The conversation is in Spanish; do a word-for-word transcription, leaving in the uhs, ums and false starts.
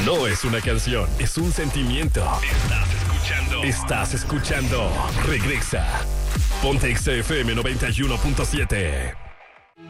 No es una canción, es un sentimiento. Estás escuchando. Estás escuchando. Regresa. Ponte X F M noventa y uno punto siete.